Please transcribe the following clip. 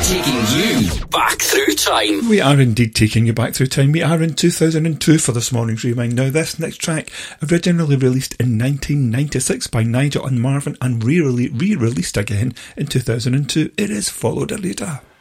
Taking you back through time. We are indeed taking you back through time. We are in 2002 for this morning's Rewind. Now, this next track, originally released in 1996 by Nigel and Marvin and re-released again in 2002, it is Follow the Leader.